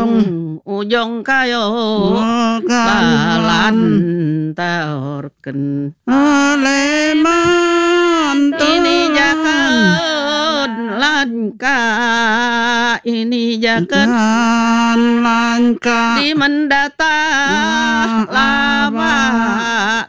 ujung kayo kalan taorken leman ini jakan lanka ini jakan langka di mendata lama